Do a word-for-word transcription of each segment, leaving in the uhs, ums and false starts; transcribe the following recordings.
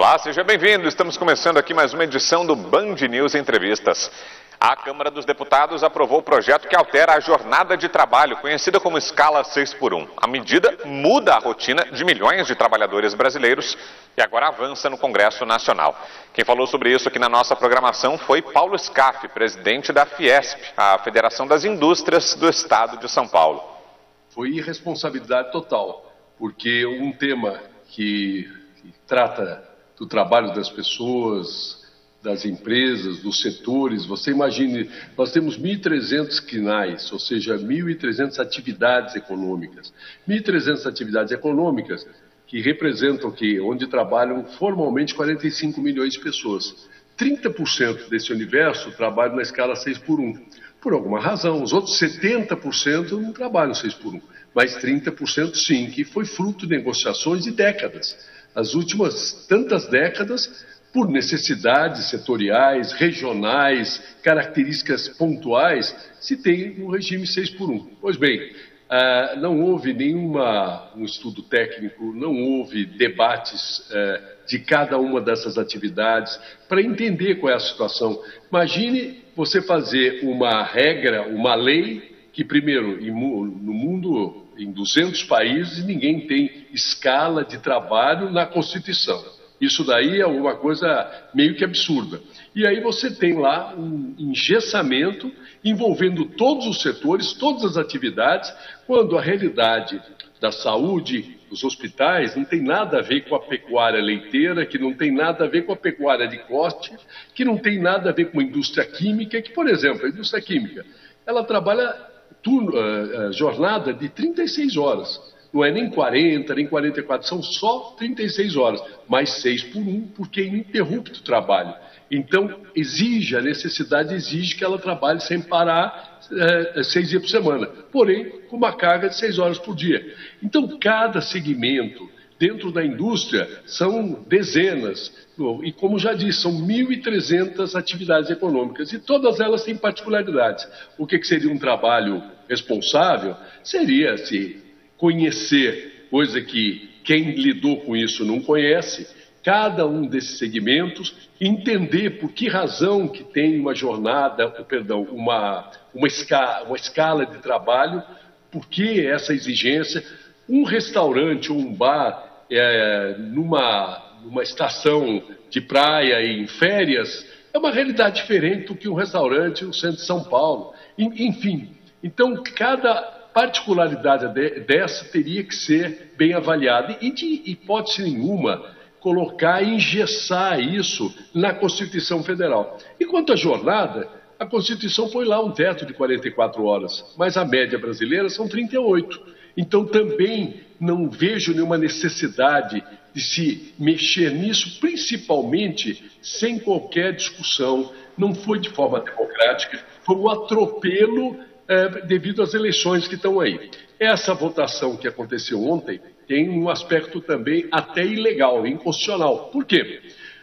Olá, seja bem-vindo. Estamos começando aqui mais uma edição do Band News Entrevistas. A Câmara dos Deputados aprovou o projeto que altera a jornada de trabalho, conhecida como escala seis por um. A medida muda a rotina de milhões de trabalhadores brasileiros e agora avança no Congresso Nacional. Quem falou sobre isso aqui na nossa programação foi Paulo Scaff, presidente da Fiesp, a Federação das Indústrias do Estado de São Paulo. Foi irresponsabilidade total, porque um tema que, que trata do trabalho das pessoas, das empresas, dos setores. Você imagine, nós temos mil e trezentos quinais, ou seja, mil e trezentas atividades econômicas. mil e trezentas atividades econômicas que representam que onde trabalham formalmente quarenta e cinco milhões de pessoas. trinta por cento desse universo trabalham na escala seis por um. Por alguma razão, os outros setenta por cento não trabalham seis por um, mas trinta por cento sim, que foi fruto de negociações de décadas. As últimas tantas décadas, por necessidades setoriais, regionais, características pontuais, se tem um regime seis por um. Pois bem, ah, não houve nenhuma um estudo técnico, não houve debates ah, de cada uma dessas atividades para entender qual é a situação. Imagine você fazer uma regra, uma lei, que primeiro, no mundo, em duzentos países, ninguém tem escala de trabalho na Constituição. Isso daí é uma coisa meio que absurda. E aí você tem lá um engessamento envolvendo todos os setores, todas as atividades, quando a realidade da saúde, dos hospitais, não tem nada a ver com a pecuária leiteira, que não tem nada a ver com a pecuária de corte, que não tem nada a ver com a indústria química, que, por exemplo, a indústria química, ela trabalha turno, uh, uh, jornada de trinta e seis horas. Não é nem quarenta, nem quarenta e quatro, são só trinta e seis horas, mais seis por um, porque é ininterrupto o trabalho. Então, exige, a necessidade exige que ela trabalhe sem parar é, seis dias por semana, porém, com uma carga de seis horas por dia. Então, cada segmento dentro da indústria são dezenas, e como já disse, são mil e trezentas atividades econômicas, e todas elas têm particularidades. O que, que seria um trabalho responsável? Seria se conhecer, coisa que quem lidou com isso não conhece, cada um desses segmentos, entender por que razão que tem uma jornada, perdão, uma, uma, escala, uma escala de trabalho, por que essa exigência. Um restaurante ou um bar é, numa, numa estação de praia e em férias é uma realidade diferente do que um restaurante no centro de São Paulo. Enfim, então cada particularidade dessa teria que ser bem avaliada e, de hipótese nenhuma, colocar, engessar isso na Constituição Federal. E quanto à jornada, a Constituição põe lá um teto de quarenta e quatro horas, mas a média brasileira são trinta e oito. Então também não vejo nenhuma necessidade de se mexer nisso, principalmente sem qualquer discussão. Não foi de forma democrática, foi um atropelo É, devido às eleições que estão aí. Essa votação que aconteceu ontem tem um aspecto também até ilegal, inconstitucional. Por quê?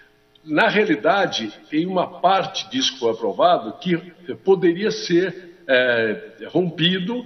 Na realidade, tem uma parte disso que foi aprovado que poderia ser é, rompido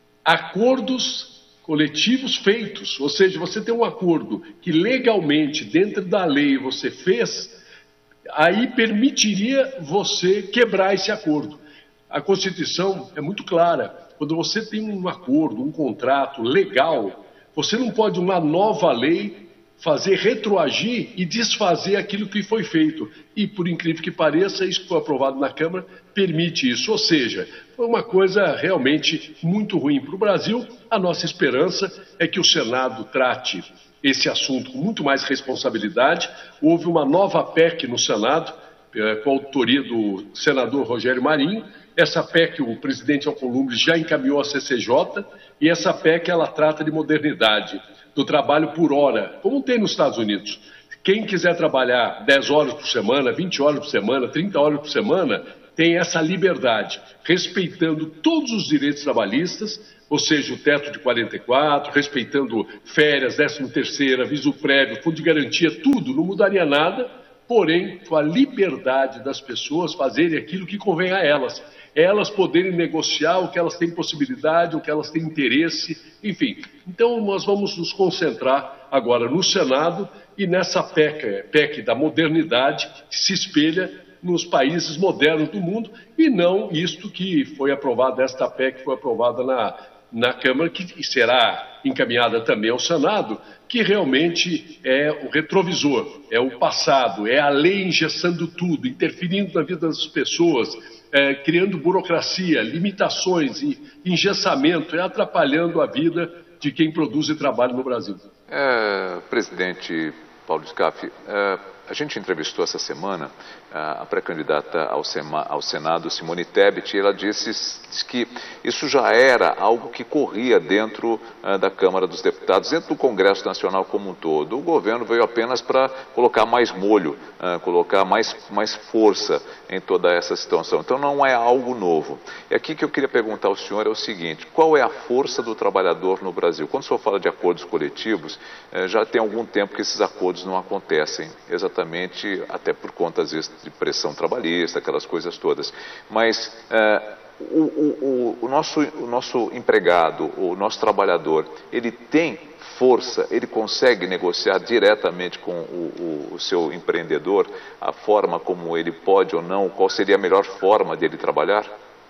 acordos coletivos feitos. Ou seja, você tem um acordo que legalmente, dentro da lei, você fez, aí permitiria você quebrar esse acordo. A Constituição é muito clara. Quando você tem um acordo, um contrato legal, você não pode uma nova lei fazer retroagir e desfazer aquilo que foi feito. E, por incrível que pareça, isso que foi aprovado na Câmara permite isso. Ou seja, foi uma coisa realmente muito ruim para o Brasil. A nossa esperança é que o Senado trate esse assunto com muito mais responsabilidade. Houve uma nova P E C no Senado, com a autoria do senador Rogério Marinho. Essa P E C, o presidente Alcolumbre já encaminhou à C C J, e essa P E C ela trata de modernidade, do trabalho por hora, como tem nos Estados Unidos. Quem quiser trabalhar dez horas por semana, vinte horas por semana, trinta horas por semana, tem essa liberdade, respeitando todos os direitos trabalhistas, ou seja, o teto de quarenta e quatro, respeitando férias, décimo terceiro, aviso prévio, fundo de garantia, tudo, não mudaria nada, porém, com a liberdade das pessoas fazerem aquilo que convém a elas. elas poderem negociar o que elas têm possibilidade, o que elas têm interesse, enfim. Então, nós vamos nos concentrar agora no Senado e nessa P E C, P E C da modernidade, que se espelha nos países modernos do mundo, e não isto que foi aprovado, esta P E C que foi aprovada na, na Câmara, que será encaminhada também ao Senado, que realmente é o retrovisor, é o passado, é a lei engessando tudo, interferindo na vida das pessoas, é, criando burocracia, limitações e engessamento, é atrapalhando a vida de quem produz e trabalha no Brasil. É, presidente Paulo Scaff, é, a gente entrevistou essa semana a pré-candidata ao, ao Senado, Simone Tebet, e ela disse, disse que isso já era algo que corria dentro uh, da Câmara dos Deputados, dentro do Congresso Nacional como um todo. O governo veio apenas para colocar mais molho, uh, colocar mais, mais força em toda essa situação. Então não é algo novo. E aqui que eu queria perguntar ao senhor é o seguinte: qual é a força do trabalhador no Brasil? Quando o senhor fala de acordos coletivos, uh, já tem algum tempo que esses acordos não acontecem, exatamente até por conta, às vezes, de pressão trabalhista, aquelas coisas todas. Mas é, o, o, o, nosso, o nosso empregado, o nosso trabalhador, ele tem força, ele consegue negociar diretamente com o, o, o seu empreendedor a forma como ele pode ou não, qual seria a melhor forma dele trabalhar?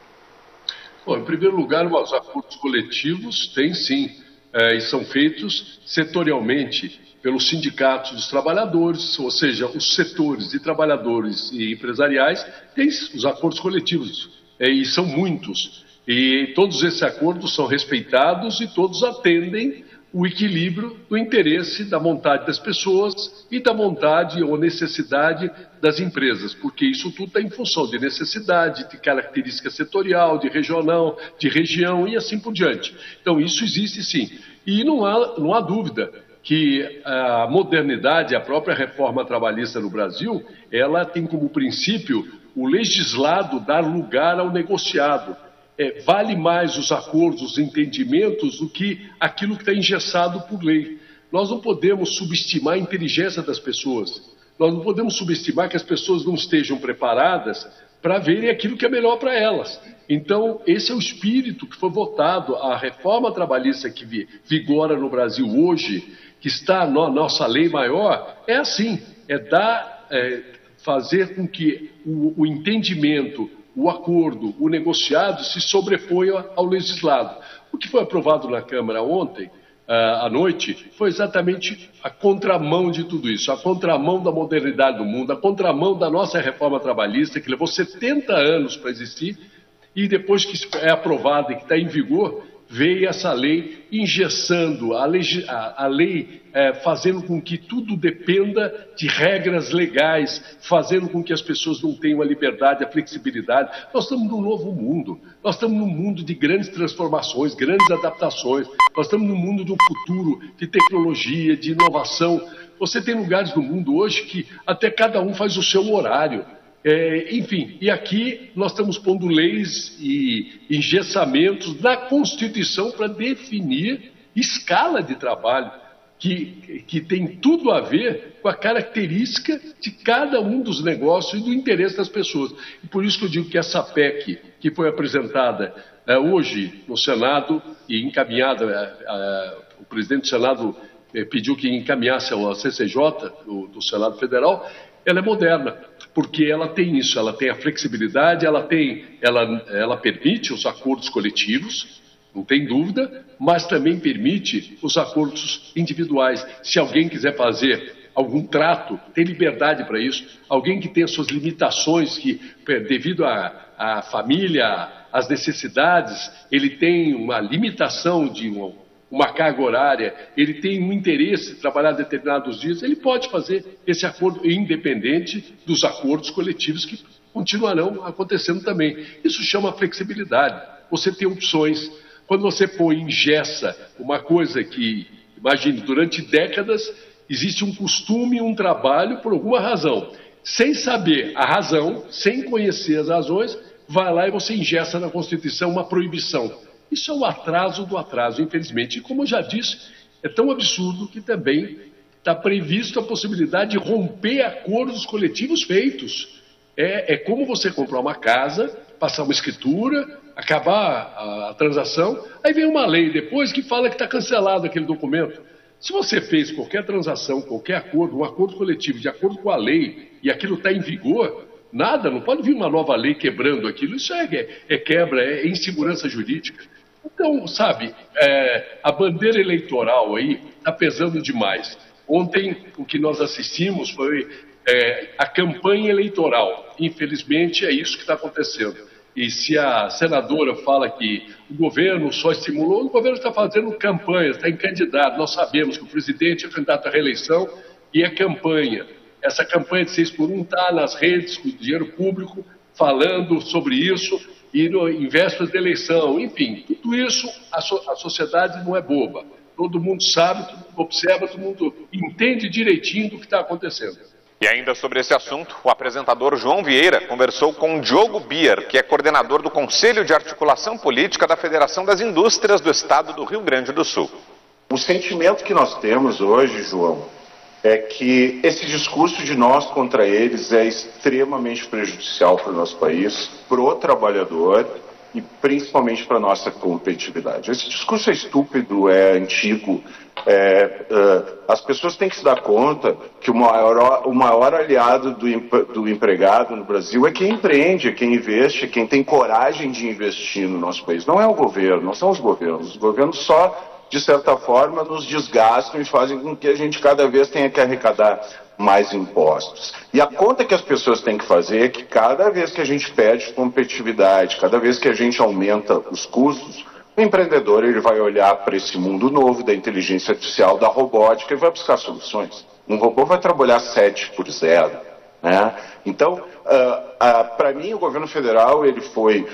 Bom, em primeiro lugar, os acordos coletivos têm sim, é, e são feitos setorialmente pelos sindicatos dos trabalhadores, ou seja, os setores de trabalhadores e empresariais têm os acordos coletivos, é, e são muitos. E todos esses acordos são respeitados e todos atendem o equilíbrio do interesse da vontade das pessoas e da vontade ou necessidade das empresas, porque isso tudo está em função de necessidade, de característica setorial, de regional, de região e assim por diante. Então isso existe sim. E não há, não há dúvida que a modernidade, a própria reforma trabalhista no Brasil, ela tem como princípio o legislado dar lugar ao negociado. É, vale mais os acordos, os entendimentos, do que aquilo que está engessado por lei. Nós não podemos subestimar a inteligência das pessoas. Nós não podemos subestimar que as pessoas não estejam preparadas para verem aquilo que é melhor para elas. Então, esse é o espírito que foi votado. A reforma trabalhista que vigora no Brasil hoje, que está na nossa lei maior, é assim, é dar, é, fazer com que o, o entendimento, o acordo, o negociado se sobreponha ao legislado. O que foi aprovado na Câmara ontem, à noite, foi exatamente a contramão de tudo isso, a contramão da modernidade do mundo, a contramão da nossa reforma trabalhista, que levou setenta anos para existir, e depois que é aprovada e que está em vigor, veio essa lei engessando, a lei, a, a lei é, fazendo com que tudo dependa de regras legais, fazendo com que as pessoas não tenham a liberdade, a flexibilidade. Nós estamos num novo mundo, nós estamos num mundo de grandes transformações, grandes adaptações, nós estamos num mundo do futuro, de tecnologia, de inovação. Você tem lugares no mundo hoje que até cada um faz o seu horário. É, enfim, e aqui nós estamos pondo leis e engessamentos na Constituição para definir escala de trabalho, que, que tem tudo a ver com a característica de cada um dos negócios e do interesse das pessoas. E por isso que eu digo que essa P E C, que foi apresentada é, hoje no Senado e encaminhada, é, é, o presidente do Senado é, pediu que encaminhasse ao C C J, do, do Senado Federal, ela é moderna, porque ela tem isso, ela tem a flexibilidade, ela, tem, ela, ela permite os acordos coletivos, não tem dúvida, mas também permite os acordos individuais. Se alguém quiser fazer algum trato, tem liberdade para isso. Alguém que tem as suas limitações, que devido à família, às necessidades, ele tem uma limitação de um uma carga horária, ele tem um interesse em trabalhar determinados dias, ele pode fazer esse acordo independente dos acordos coletivos que continuarão acontecendo também. Isso chama flexibilidade. Você tem opções. Quando você põe, engessa uma coisa que, imagine, durante décadas existe um costume, um trabalho por alguma razão. Sem saber a razão, sem conhecer as razões, vai lá e você engessa na Constituição uma proibição. Isso é o atraso do atraso, infelizmente. E como eu já disse, é tão absurdo que também está previsto a possibilidade de romper acordos coletivos feitos. É, é como você comprar uma casa passar uma escritura, acabar a, a transação, aí vem uma lei depois que fala que está cancelado aquele documento. Se você fez qualquer transação, qualquer acordo, um acordo coletivo de acordo com a lei, e aquilo está em vigor, nada, não pode vir uma nova lei quebrando aquilo. Isso é, é quebra, é insegurança jurídica. Então, sabe, é, a bandeira eleitoral aí está pesando demais. Ontem, o que nós assistimos foi é, a campanha eleitoral. Infelizmente, é isso que está acontecendo. E se a senadora fala que o governo só estimulou, o governo está fazendo campanha, está em candidato. Nós sabemos que o presidente é candidato à reeleição e é campanha. Essa campanha de seis por um está nas redes, com dinheiro público, falando sobre isso, e no, em vésperas da eleição. Enfim, tudo isso, a, so, a sociedade não é boba. Todo mundo sabe, todo mundo observa, todo mundo entende direitinho do que está acontecendo. E ainda sobre esse assunto, o apresentador João Vieira conversou com Diogo Bier, que é coordenador do Conselho de Articulação Política da Federação das Indústrias do Estado do Rio Grande do Sul. O sentimento que nós temos hoje, João, é que esse discurso de nós contra eles é extremamente prejudicial para o nosso país, para o trabalhador e principalmente para a nossa competitividade. Esse discurso é estúpido, é antigo. É, uh, as pessoas têm que se dar conta que o maior, o maior aliado do, do empregado no Brasil é quem empreende, é quem investe, é quem tem coragem de investir no nosso país. Não é o governo, não são os governos. Os governos só, de certa forma, nos desgastam e fazem com que a gente cada vez tenha que arrecadar mais impostos. E a conta que as pessoas têm que fazer é que cada vez que a gente perde competitividade, cada vez que a gente aumenta os custos, o empreendedor ele vai olhar para esse mundo novo da inteligência artificial, da robótica e vai buscar soluções. Um robô vai trabalhar sete por zero. Né? Então, uh, uh, para mim, o governo federal ele foi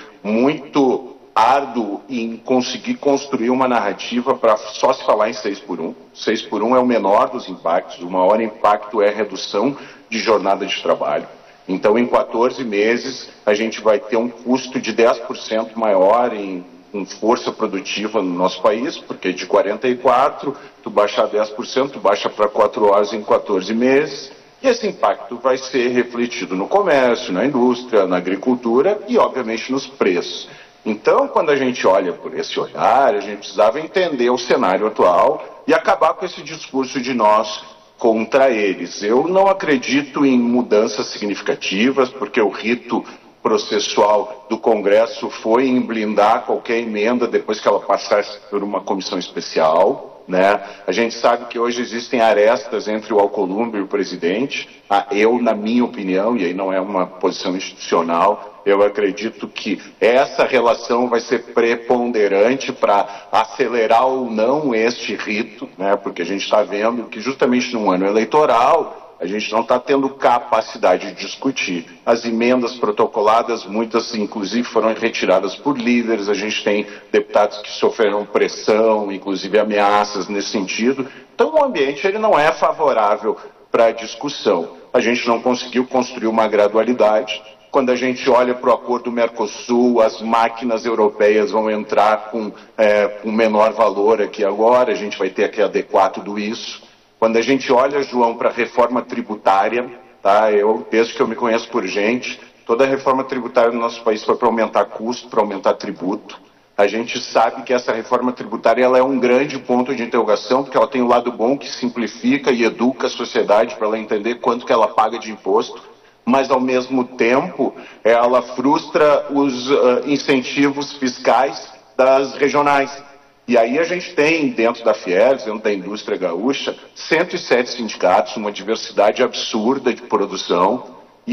muito árduo em conseguir construir uma narrativa para só se falar em seis por um. seis por um é o menor dos impactos, o maior impacto é a redução de jornada de trabalho. Então, em quatorze meses, a gente vai ter um custo de dez por cento maior em com força produtiva no nosso país, porque de quarenta e quatro, tu baixa dez por cento, tu baixa para quatro horas em quatorze meses, e esse impacto vai ser refletido no comércio, na indústria, na agricultura e, obviamente, nos preços. Então, quando a gente olha por esse olhar, a gente precisava entender o cenário atual e acabar com esse discurso de nós contra eles. Eu não acredito em mudanças significativas, porque o rito processual do Congresso foi em blindar qualquer emenda depois que ela passasse por uma comissão especial, né? A gente sabe que hoje existem arestas entre o Alcolumbre e o presidente. Ah, eu, na minha opinião, e aí não é uma posição institucional, eu acredito que essa relação vai ser preponderante para acelerar ou não este rito, né? Porque a gente está vendo que justamente num ano eleitoral a gente não está tendo capacidade de discutir. As emendas protocoladas, muitas inclusive foram retiradas por líderes, a gente tem deputados que sofreram pressão, inclusive ameaças nesse sentido. Então o ambiente ele não é favorável para a discussão. A gente não conseguiu construir uma gradualidade. Quando a gente olha para o acordo Mercosul, as máquinas europeias vão entrar com é, um menor valor aqui agora, a gente vai ter que adequar tudo isso. Quando a gente olha, João, para a reforma tributária, tá? Eu, desde que eu me conheço por gente, toda a reforma tributária no nosso país foi para aumentar custo, para aumentar tributo. A gente sabe que essa reforma tributária ela é um grande ponto de interrogação, porque ela tem o lado bom que simplifica e educa a sociedade para ela entender quanto que ela paga de imposto, mas, ao mesmo tempo, ela frustra os uh, incentivos fiscais das regionais. E aí a gente tem, dentro da Fiergs, dentro da indústria gaúcha, cento e sete sindicatos, uma diversidade absurda de produção,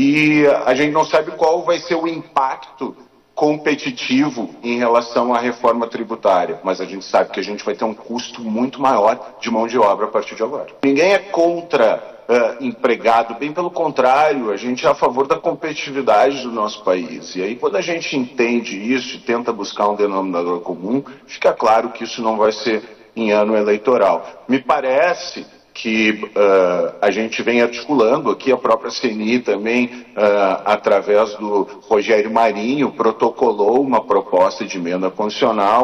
e a gente não sabe qual vai ser o impacto competitivo em relação à reforma tributária, mas a gente sabe que a gente vai ter um custo muito maior de mão de obra a partir de agora. Ninguém é contra uh, empregado, bem pelo contrário, a gente é a favor da competitividade do nosso país. E aí quando a gente entende isso e tenta buscar um denominador comum, fica claro que isso não vai ser em ano eleitoral. Me parece que uh, a gente vem articulando aqui, a própria C N I também, uh, através do Rogério Marinho, protocolou uma proposta de emenda constitucional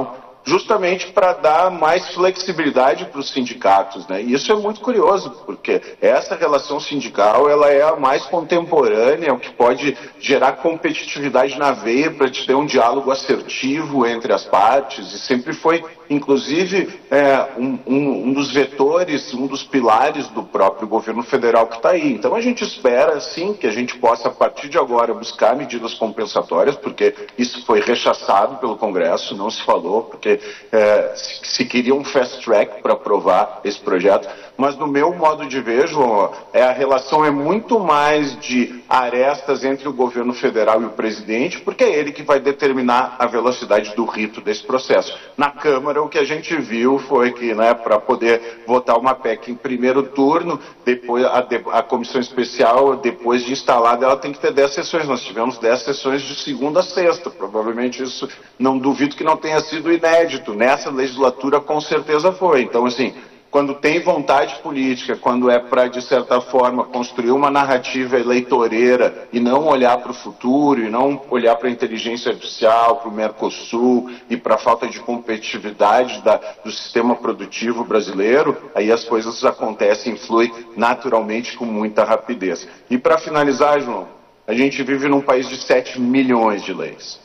justamente para dar mais flexibilidade para os sindicatos, né? E isso é muito curioso, porque essa relação sindical ela é a mais contemporânea, o que pode gerar competitividade na veia para te ter um diálogo assertivo entre as partes, e sempre foi, inclusive, é, um, um, um dos vetores, um dos pilares do próprio governo federal que está aí. Então a gente espera, sim, que a gente possa, a partir de agora, buscar medidas compensatórias, porque isso foi rechaçado pelo Congresso, não se falou, porque É, se, se queria um fast track para aprovar esse projeto, mas no meu modo de ver, João, é, a relação é muito mais de arestas entre o governo federal e o presidente, porque é ele que vai determinar a velocidade do rito desse processo. Na Câmara, o que a gente viu foi que, né, para poder votar uma P E C em primeiro turno, depois a, a comissão especial, depois de instalada, ela tem que ter dez sessões. Nós tivemos dez sessões de segunda a sexta. Provavelmente isso, não duvido que não tenha sido inédito. Nessa legislatura, com certeza foi. Então, assim, quando tem vontade política, quando é para, de certa forma, construir uma narrativa eleitoreira e não olhar para o futuro, e não olhar para a inteligência artificial, para o Mercosul e para a falta de competitividade da, do sistema produtivo brasileiro, aí as coisas acontecem e fluem naturalmente com muita rapidez. E para finalizar, João, a gente vive num país de sete milhões de leis.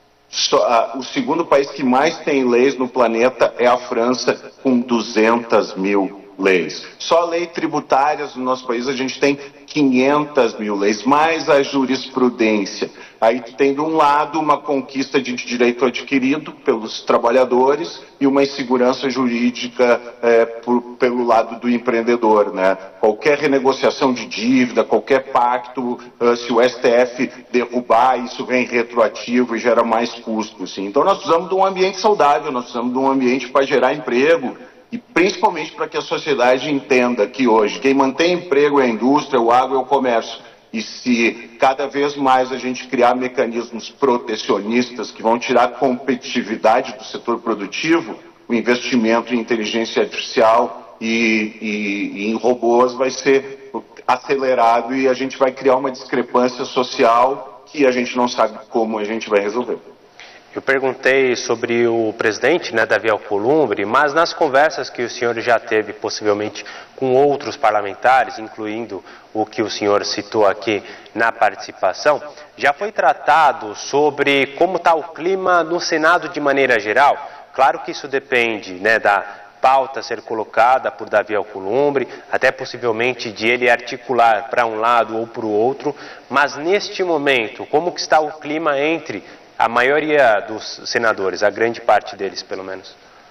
Só, uh, o segundo país que mais tem leis no planeta é a França, com duzentas mil leis. Só lei tributárias no nosso país a gente tem quinhentas mil leis, mais a jurisprudência. Aí tu tem de um lado uma conquista de direito adquirido pelos trabalhadores e uma insegurança jurídica é, por, pelo lado do empreendedor, né? Qualquer renegociação de dívida, qualquer pacto, uh, se o S T F derrubar, isso vem retroativo e gera mais custo, assim. Então nós precisamos de um ambiente saudável, nós precisamos de um ambiente para gerar emprego, e principalmente para que a sociedade entenda que hoje quem mantém emprego é a indústria, o agro é o comércio. E se cada vez mais a gente criar mecanismos protecionistas que vão tirar a competitividade do setor produtivo, o investimento em inteligência artificial e, e, e em robôs vai ser acelerado e a gente vai criar uma discrepância social que a gente não sabe como a gente vai resolver. Eu perguntei sobre o presidente, né, Davi Alcolumbre, mas nas conversas que o senhor já teve, possivelmente, com outros parlamentares, incluindo o que o senhor citou aqui na participação, já foi tratado sobre como está o clima no Senado de maneira geral. Claro que isso depende, né, da pauta ser colocada por Davi Alcolumbre, até possivelmente de ele articular para um lado ou para o outro, mas neste momento, como que está o clima entre a maioria dos senadores, a grande parte deles, pelo menos?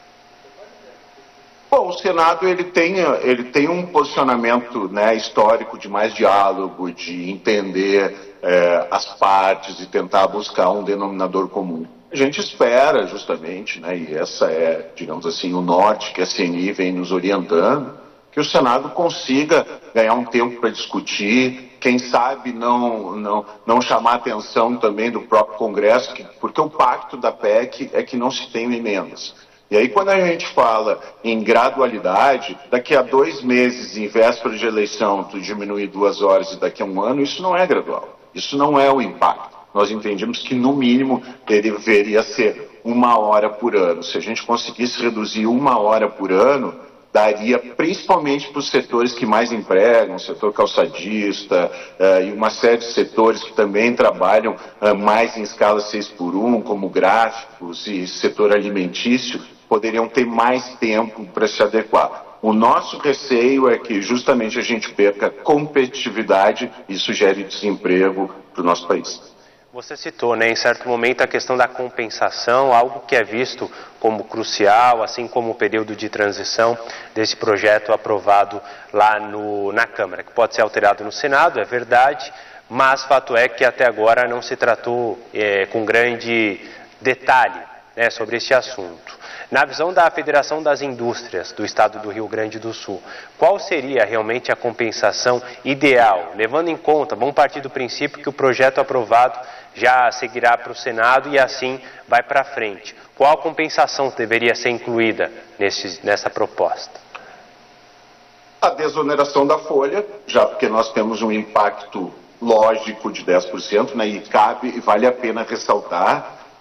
Bom, o Senado ele tem, ele tem um posicionamento, né, histórico de mais diálogo, de entender é, as partes e tentar buscar um denominador comum. A gente espera, justamente, né, e essa é, digamos assim, o norte que a C N I vem nos orientando, que o Senado consiga ganhar um tempo para discutir, quem sabe não, não, não chamar a atenção também do próprio Congresso, que, porque o pacto da P E C é que não se tem emendas. E aí quando a gente fala em gradualidade, daqui a dois meses, em véspera de eleição, tu diminuir duas horas e daqui a um ano, isso não é gradual. Isso não é o impacto. Nós entendemos que, no mínimo, deveria ser uma hora por ano. Se a gente conseguisse reduzir uma hora por ano, daria principalmente para os setores que mais empregam, o setor calçadista uh, e uma série de setores que também trabalham uh, mais em escala seis por um, como gráficos e setor alimentício, poderiam ter mais tempo para se adequar. O nosso receio é que justamente a gente perca competitividade e isso gere desemprego para o nosso país. Você citou, né, em certo momento, a questão da compensação, algo que é visto como crucial, assim como o período de transição desse projeto aprovado lá no, na Câmara, que pode ser alterado no Senado, é verdade, mas fato é que até agora não se tratou é, com grande detalhe, né, sobre este assunto. Na visão da Federação das Indústrias do Estado do Rio Grande do Sul, qual seria realmente a compensação ideal? Levando em conta, vamos partir do princípio que o projeto aprovado já seguirá para o Senado e assim vai para frente. Qual a compensação deveria ser incluída nesse, nessa proposta? A desoneração da folha, já porque nós temos um impacto lógico de dez por cento, né, e cabe e vale a pena ressaltar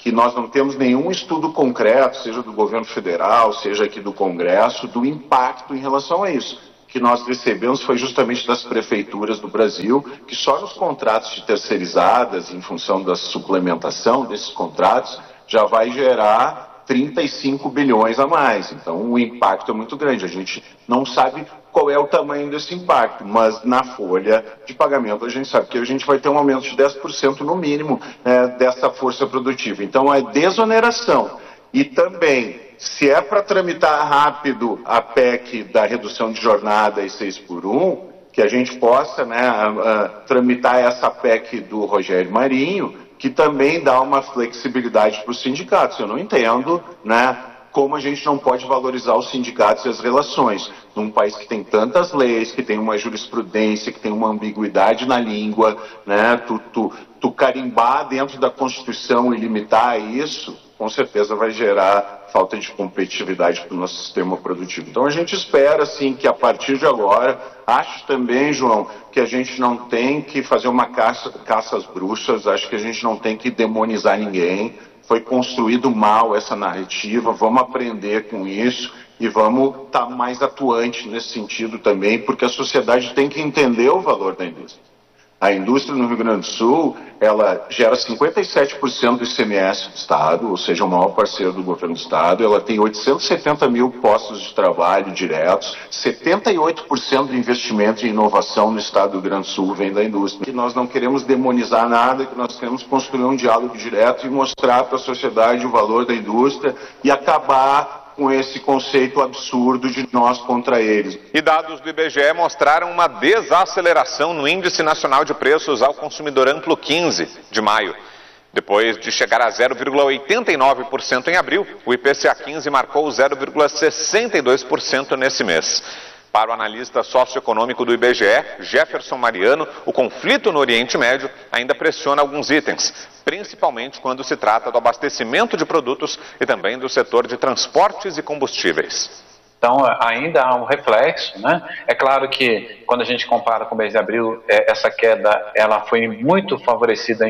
que nós não temos nenhum estudo concreto, seja do governo federal, seja aqui do Congresso, do impacto em relação a isso. O que nós recebemos foi justamente das prefeituras do Brasil, que só nos contratos de terceirizadas, em função da suplementação desses contratos, já vai gerar trinta e cinco bilhões a mais. Então o impacto é muito grande. A gente não sabe qual é o tamanho desse impacto, mas na folha de pagamento a gente sabe que a gente vai ter um aumento de dez por cento no mínimo, né, dessa força produtiva. Então é desoneração. E também, se é para tramitar rápido a P E C da redução de jornada e seis por um, que a gente possa, né, a, a, tramitar essa P E C do Rogério Marinho, que também dá uma flexibilidade para os sindicatos. Eu não entendo, né, como a gente não pode valorizar os sindicatos e as relações. Num país que tem tantas leis, que tem uma jurisprudência, que tem uma ambiguidade na língua, né, tu, tu, tu carimbar dentro da Constituição e limitar isso, com certeza vai gerar falta de competitividade para o nosso sistema produtivo. Então a gente espera, sim, que a partir de agora, acho também, João, que a gente não tem que fazer uma caça, caça às bruxas, acho que a gente não tem que demonizar ninguém. Foi construído mal essa narrativa, vamos aprender com isso e vamos estar mais atuante nesse sentido também, porque a sociedade tem que entender o valor da indústria. A indústria no Rio Grande do Sul, ela gera cinquenta e sete por cento do I C M S do Estado, ou seja, o maior parceiro do governo do Estado. Ela tem oitocentos e setenta mil postos de trabalho diretos, setenta e oito por cento do investimento em inovação no Estado do Rio Grande do Sul vem da indústria. E nós não queremos demonizar nada, que nós queremos construir um diálogo direto e mostrar para a sociedade o valor da indústria e acabar com esse conceito absurdo de nós contra eles. E dados do I B G E mostraram uma desaceleração no Índice Nacional de Preços ao Consumidor Amplo quinze de maio. Depois de chegar a zero vírgula oitenta e nove por cento em abril, o I P C A quinze marcou zero vírgula sessenta e dois por cento nesse mês. Para o analista socioeconômico do I B G E, Jefferson Mariano, o conflito no Oriente Médio ainda pressiona alguns itens, principalmente quando se trata do abastecimento de produtos e também do setor de transportes e combustíveis. Então, ainda há um reflexo, né? É claro que, quando a gente compara com o mês de abril, essa queda ela foi muito favorecida,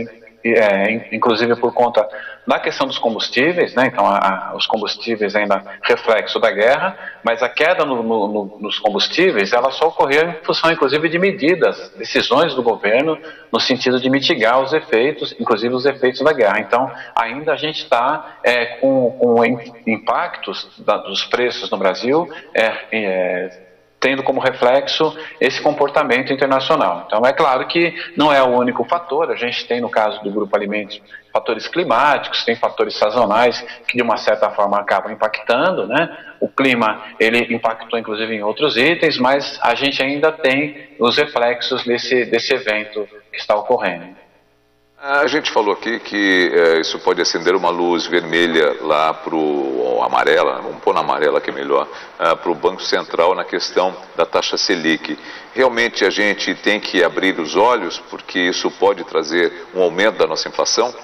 É, inclusive por conta da questão dos combustíveis, né? Então a, a, os combustíveis ainda reflexo da guerra, mas a queda no, no, nos combustíveis ela só ocorreu em função inclusive de medidas, decisões do governo no sentido de mitigar os efeitos, inclusive os efeitos da guerra. Então ainda a gente está é, com, com impactos da, dos preços no Brasil, é, é, tendo como reflexo esse comportamento internacional. Então é claro que não é o único fator, a gente tem no caso do Grupo Alimentos fatores climáticos, tem fatores sazonais que de uma certa forma acabam impactando, né? O clima ele impactou inclusive em outros itens, mas a gente ainda tem os reflexos desse, desse evento que está ocorrendo. A gente falou aqui que é, isso pode acender uma luz vermelha lá para o amarela, vamos pôr na amarela que é melhor, é, para o Banco Central na questão da taxa Selic. Realmente a gente tem que abrir os olhos porque isso pode trazer um aumento da nossa inflação?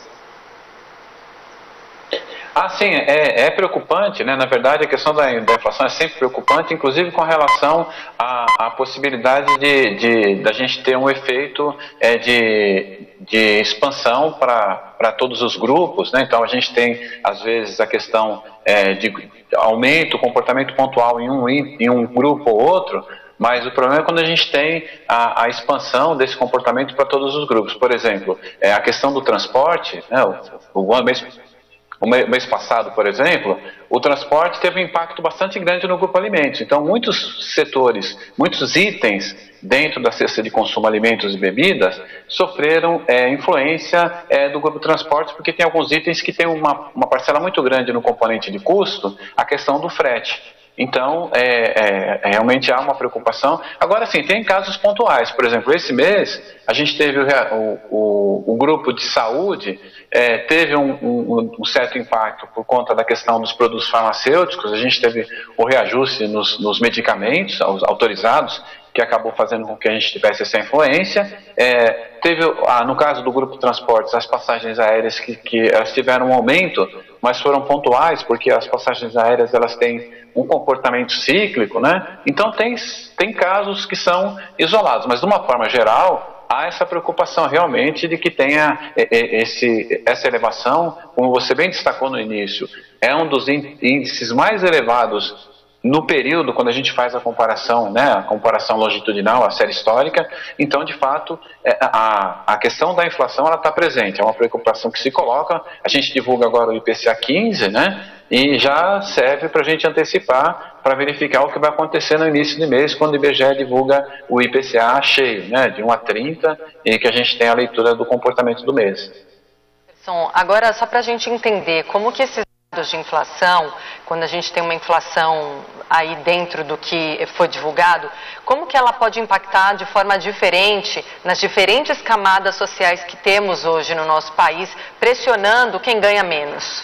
Ah, sim, é, é preocupante, né? Na verdade, a questão da, da inflação é sempre preocupante, inclusive com relação à, à possibilidade de, de, de a gente ter um efeito é, de, de expansão para todos os grupos, né? Então, a gente tem, às vezes, a questão é, de aumento, comportamento pontual em um, em um grupo ou outro, mas o problema é quando a gente tem a, a expansão desse comportamento para todos os grupos. Por exemplo, é, a questão do transporte, né? O, o mês O mês passado, por exemplo, o transporte teve um impacto bastante grande no Grupo Alimentos. Então, muitos setores, muitos itens dentro da cesta de consumo, alimentos e bebidas, sofreram é, influência é, do Grupo Transportes, porque tem alguns itens que têm uma, uma parcela muito grande no componente de custo, a questão do frete. Então, é, é, realmente há uma preocupação. Agora, sim, tem casos pontuais. Por exemplo, esse mês, a gente teve o, o, o grupo de saúde, é, teve um, um, um certo impacto por conta da questão dos produtos farmacêuticos. A gente teve o reajuste nos, nos medicamentos autorizados, que acabou fazendo com que a gente tivesse essa influência. É, teve, ah, no caso do Grupo Transportes, as passagens aéreas que, que elas tiveram um aumento, mas foram pontuais, porque as passagens aéreas elas têm um comportamento cíclico, né? Então tem, tem casos que são isolados, mas de uma forma geral, há essa preocupação realmente de que tenha esse, essa elevação, como você bem destacou no início, é um dos índices mais elevados no período, quando a gente faz a comparação, né, a comparação longitudinal, a série histórica. Então, de fato, a, a questão da inflação está presente, é uma preocupação que se coloca. A gente divulga agora o I P C A quinze, né, e já serve para a gente antecipar, para verificar o que vai acontecer no início de mês, quando o I B G E divulga o I P C A cheio, né, de um a trinta, e que a gente tem a leitura do comportamento do mês. Agora, só para a gente entender, como que esses dados de inflação, quando a gente tem uma inflação aí dentro do que foi divulgado, como que ela pode impactar de forma diferente nas diferentes camadas sociais que temos hoje no nosso país, pressionando quem ganha menos?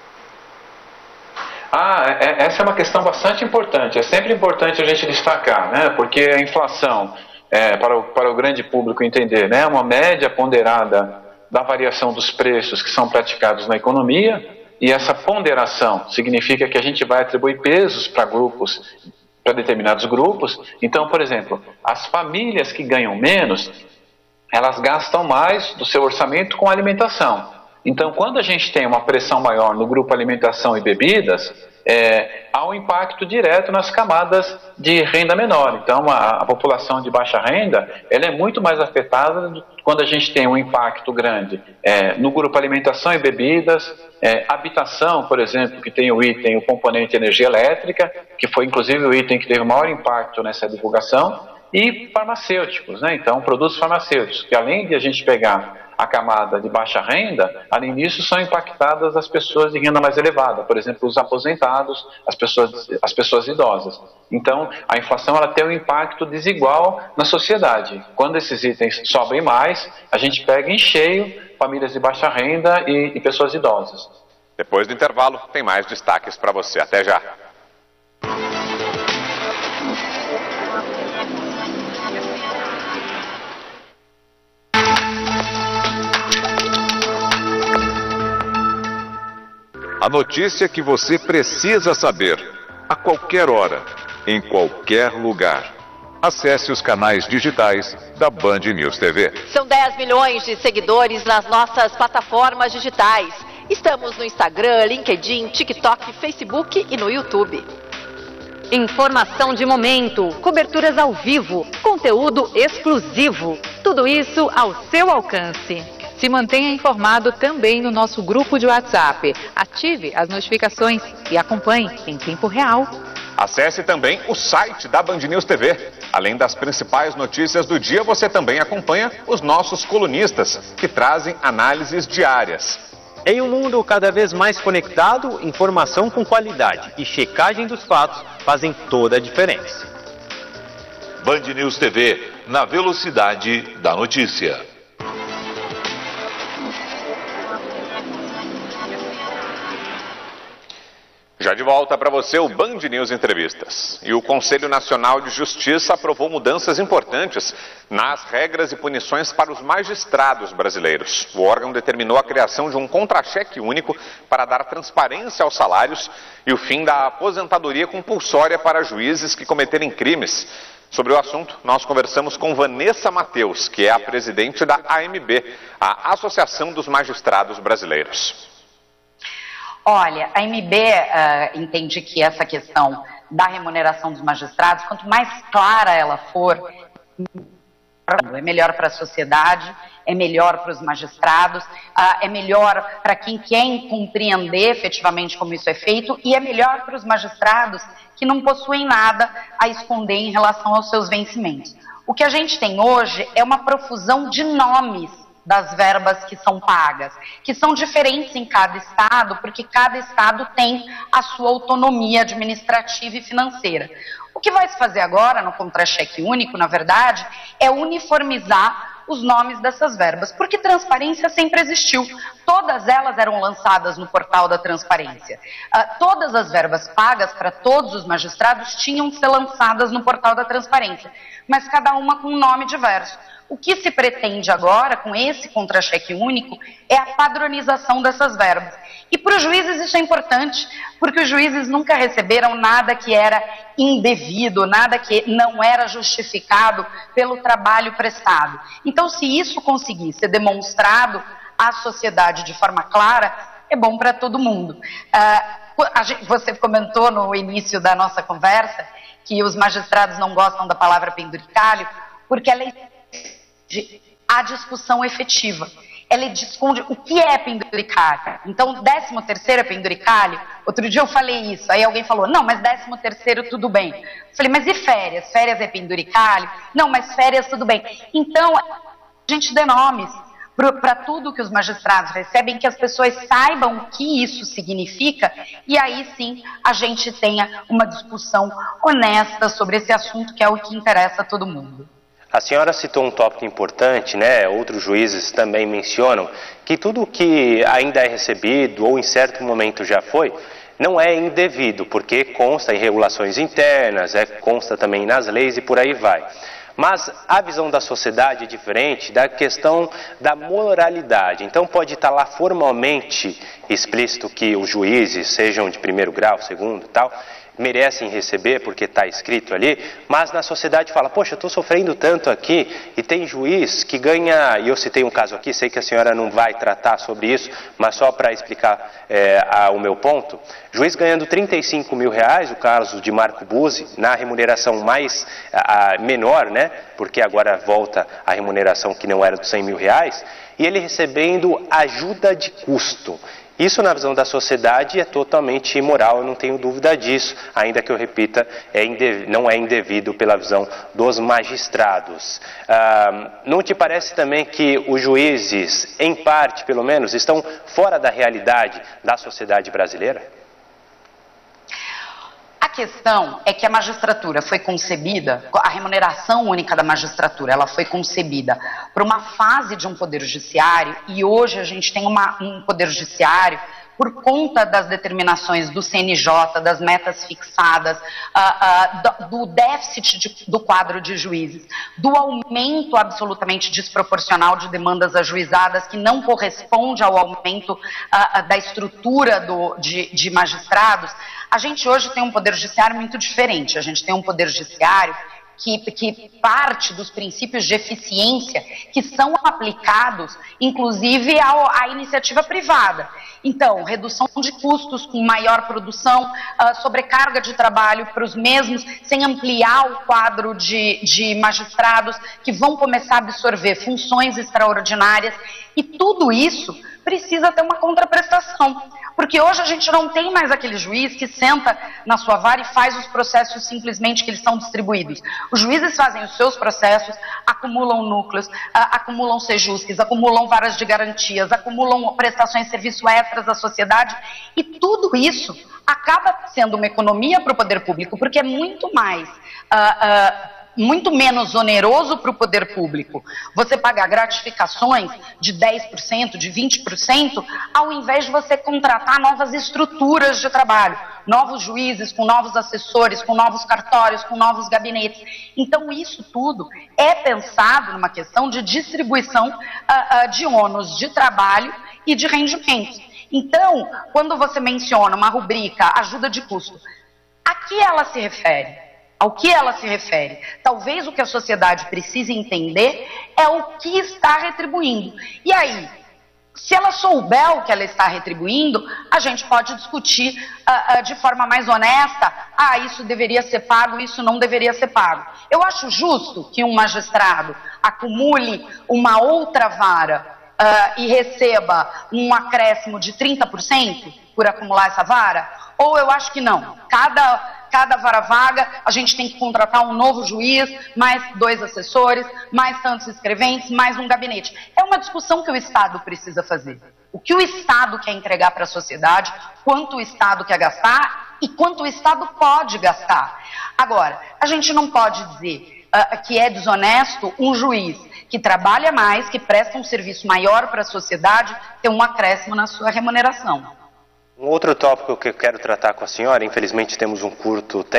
Ah, é, essa é uma questão bastante importante. É sempre importante a gente destacar, né? Porque a inflação, é, para, o, para o grande público entender, né, é uma média ponderada da variação dos preços que são praticados na economia. E essa ponderação significa que a gente vai atribuir pesos para grupos, para determinados grupos. Então, por exemplo, as famílias que ganham menos, elas gastam mais do seu orçamento com alimentação. Então, quando a gente tem uma pressão maior no grupo alimentação e bebidas, é, há um impacto direto nas camadas de renda menor. Então, a, a população de baixa renda, ela é muito mais afetada quando a gente tem um impacto grande é, no grupo alimentação e bebidas, é, habitação, por exemplo, que tem o item, o componente energia elétrica, que foi inclusive o item que teve o maior impacto nessa divulgação, e farmacêuticos, né? Então, produtos farmacêuticos, que além de a gente pegar a camada de baixa renda, além disso são impactadas as pessoas de renda mais elevada, por exemplo, os aposentados, as pessoas, as pessoas idosas. Então, a inflação ela tem um impacto desigual na sociedade. Quando esses itens sobem mais, a gente pega em cheio famílias de baixa renda e, e pessoas idosas. Depois do intervalo, tem mais destaques para você. Até já. A notícia que você precisa saber, a qualquer hora, em qualquer lugar. Acesse os canais digitais da Band News T V. São dez milhões de seguidores nas nossas plataformas digitais. Estamos no Instagram, LinkedIn, TikTok, Facebook e no YouTube. Informação de momento, coberturas ao vivo, conteúdo exclusivo. Tudo isso ao seu alcance. Se mantenha informado também no nosso grupo de WhatsApp. Ative as notificações e acompanhe em tempo real. Acesse também o site da Band News T V. Além das principais notícias do dia, você também acompanha os nossos colunistas, que trazem análises diárias. Em um mundo cada vez mais conectado, informação com qualidade e checagem dos fatos fazem toda a diferença. Band News T V, na velocidade da notícia. Já de volta para você o Band News Entrevistas. E o Conselho Nacional de Justiça aprovou mudanças importantes nas regras e punições para os magistrados brasileiros. O órgão determinou a criação de um contra-cheque único para dar transparência aos salários e o fim da aposentadoria compulsória para juízes que cometerem crimes. Sobre o assunto, nós conversamos com Vanessa Mateus, que é a presidente da A M B, a Associação dos Magistrados Brasileiros. Olha, a A M B uh, entende que essa questão da remuneração dos magistrados, quanto mais clara ela for, é melhor para a sociedade, é melhor para os magistrados, uh, é melhor para quem quer compreender efetivamente como isso é feito e é melhor para os magistrados que não possuem nada a esconder em relação aos seus vencimentos. O que a gente tem hoje é uma profusão de nomes das verbas que são pagas, que são diferentes em cada estado, porque cada estado tem a sua autonomia administrativa e financeira. O que vai se fazer agora no contra-cheque único, na verdade, é uniformizar os nomes dessas verbas, porque transparência sempre existiu. Todas elas eram lançadas no portal da transparência. Uh, todas as verbas pagas para todos os magistrados tinham que ser lançadas no portal da transparência, mas cada uma com um nome diverso. O que se pretende agora, com esse contra-cheque único, é a padronização dessas verbas. E para os juízes isso é importante, porque os juízes nunca receberam nada que era indevido, nada que não era justificado pelo trabalho prestado. Então, se isso conseguir ser demonstrado à sociedade de forma clara, é bom para todo mundo. Uh, a gente, você comentou no início da nossa conversa que os magistrados não gostam da palavra penduricalho, porque ela esconde a discussão efetiva. Ela esconde o que é penduricalho. Então, décimo terceiro é penduricalho? Outro dia eu falei isso, aí alguém falou, não, mas décimo terceiro tudo bem. Eu falei, mas e férias? Férias é penduricalho? Não, mas férias tudo bem. Então, a gente dê nomes para tudo que os magistrados recebem, que as pessoas saibam o que isso significa, e aí sim a gente tenha uma discussão honesta sobre esse assunto que é o que interessa a todo mundo. A senhora citou um tópico importante, né? Outros juízes também mencionam que tudo que ainda é recebido ou em certo momento já foi, não é indevido, porque consta em regulações internas, é, consta também nas leis e por aí vai. Mas a visão da sociedade é diferente da questão da moralidade. Então pode estar lá formalmente explícito que os juízes, sejam de primeiro grau, segundo e tal, merecem receber porque está escrito ali, mas na sociedade fala, poxa, eu estou sofrendo tanto aqui, e tem juiz que ganha, e eu citei um caso aqui, sei que a senhora não vai tratar sobre isso, mas só para explicar é, a, o meu ponto, juiz ganhando trinta e cinco mil reais, o caso de Marco Buzzi, na remuneração mais a, a menor, né, porque agora volta a remuneração que não era dos cem mil reais, e ele recebendo ajuda de custo. Isso, na visão da sociedade, é totalmente imoral, eu não tenho dúvida disso, ainda que eu repita, é indevido, não é indevido pela visão dos magistrados. Ah, não te parece também que os juízes, em parte pelo menos, estão fora da realidade da sociedade brasileira? A questão é que a magistratura foi concebida, a remuneração única da magistratura, ela foi concebida para uma fase de um poder judiciário, e hoje a gente tem uma, um poder judiciário por conta das determinações do C N J, das metas fixadas, uh, uh, do, do déficit de, do quadro de juízes, do aumento absolutamente desproporcional de demandas ajuizadas, que não corresponde ao aumento uh, uh, da estrutura do, de, de magistrados. A gente hoje tem um poder judiciário muito diferente. A gente tem um poder judiciário que, que parte dos princípios de eficiência que são aplicados, inclusive, ao, à iniciativa privada. Então, redução de custos com maior produção, uh, sobrecarga de trabalho para os mesmos, sem ampliar o quadro de, de magistrados que vão começar a absorver funções extraordinárias, e tudo isso precisa ter uma contraprestação. Porque hoje a gente não tem mais aquele juiz que senta na sua vara e faz os processos simplesmente que eles são distribuídos. Os juízes fazem os seus processos, acumulam núcleos, uh, acumulam sejusques, acumulam varas de garantias, acumulam prestações de serviço extras à sociedade, e tudo isso acaba sendo uma economia para o poder público, porque é muito mais... Uh, uh, muito menos oneroso para o poder público você pagar gratificações de dez por cento, de vinte por cento, ao invés de você contratar novas estruturas de trabalho, novos juízes, com novos assessores, com novos cartórios, com novos gabinetes. Então isso tudo é pensado numa questão de distribuição uh, uh, de ônus de trabalho e de rendimentos. Então, quando você menciona uma rubrica ajuda de custo, a que ela se refere? Ao que ela se refere? Talvez o que a sociedade precise entender é o que está retribuindo. E aí, se ela souber o que ela está retribuindo, a gente pode discutir uh, uh, de forma mais honesta, ah, isso deveria ser pago, isso não deveria ser pago. Eu acho justo que um magistrado acumule uma outra vara uh, e receba um acréscimo de trinta por cento por acumular essa vara? Ou eu acho que não. Cada... Cada vara vaga, a gente tem que contratar um novo juiz, mais dois assessores, mais tantos escreventes, mais um gabinete. É uma discussão que o Estado precisa fazer. O que o Estado quer entregar para a sociedade, quanto o Estado quer gastar e quanto o Estado pode gastar. Agora, a gente não pode dizer uh, que é desonesto um juiz que trabalha mais, que presta um serviço maior para a sociedade, ter um acréscimo na sua remuneração. Um outro tópico que eu quero tratar com a senhora, infelizmente temos um curto tempo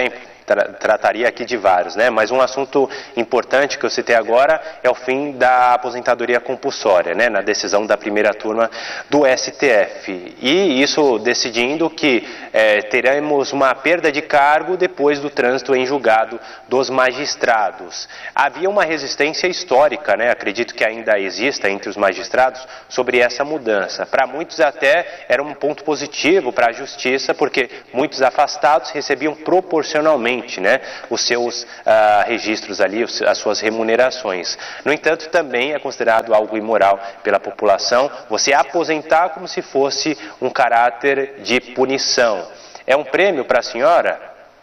tra trataria aqui de vários, né? Mas um assunto importante que eu citei agora é o fim da aposentadoria compulsória, né? Na decisão da primeira turma do S T F. E isso decidindo que é, teremos uma perda de cargo depois do trânsito em julgado dos magistrados. Havia uma resistência histórica, né? Acredito que ainda exista entre os magistrados sobre essa mudança. Para muitos até era um ponto positivo para a justiça, porque muitos afastados recebiam proporcionalmente, né, os seus ah, registros ali, as suas remunerações. No entanto, também é considerado algo imoral pela população você aposentar como se fosse um caráter de punição. É um prêmio para a senhora?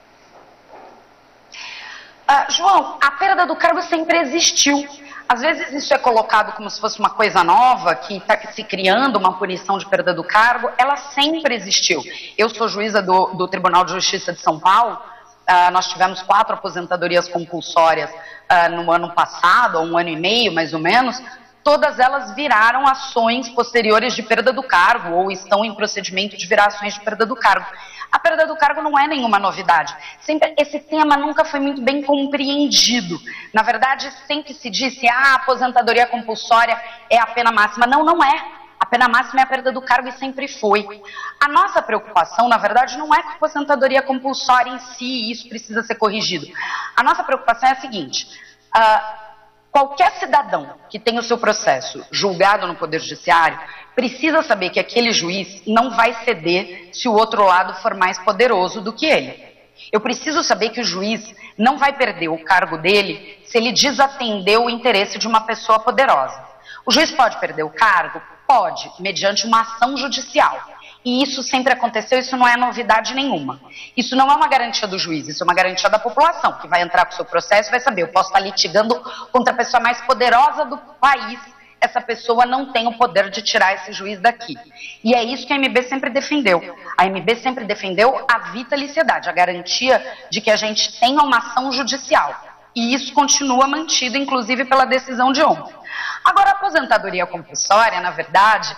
Ah, João, a perda do cargo sempre existiu. Às vezes isso é colocado como se fosse uma coisa nova, que está se criando uma punição de perda do cargo. Ela sempre existiu. Eu sou juíza do, do Tribunal de Justiça de São Paulo. Uh, nós tivemos quatro aposentadorias compulsórias uh, no ano passado, ou um ano e meio mais ou menos. Todas elas viraram ações posteriores de perda do cargo, ou estão em procedimento de virar ações de perda do cargo. A perda do cargo não é nenhuma novidade. Sempre, esse tema nunca foi muito bem compreendido. Na verdade, sempre se disse, ah, a aposentadoria compulsória é a pena máxima. Não, não é. A pena máxima é a perda do cargo e sempre foi. A nossa preocupação, na verdade, não é com a aposentadoria compulsória em si, e isso precisa ser corrigido. A nossa preocupação é a seguinte, uh, qualquer cidadão que tenha o seu processo julgado no Poder Judiciário precisa saber que aquele juiz não vai ceder se o outro lado for mais poderoso do que ele. Eu preciso saber que o juiz não vai perder o cargo dele se ele desatender o interesse de uma pessoa poderosa. O juiz pode perder o cargo? Pode, mediante uma ação judicial. E isso sempre aconteceu, isso não é novidade nenhuma. Isso não é uma garantia do juiz, isso é uma garantia da população, que vai entrar com o seu processo e vai saber, eu posso estar litigando contra a pessoa mais poderosa do país, essa pessoa não tem o poder de tirar esse juiz daqui. E é isso que a M B sempre defendeu. A M B sempre defendeu a vitaliciedade, a garantia de que a gente tenha uma ação judicial. E isso continua mantido, inclusive pela decisão de ontem. Agora, a aposentadoria compulsória, na verdade,